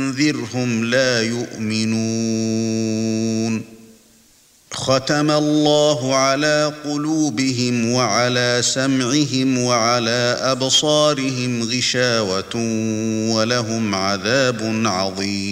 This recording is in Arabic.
فأنذرهم لا يؤمنون ختم الله على قلوبهم وعلى سمعهم وعلى أبصارهم غشاوة ولهم عذاب عظيم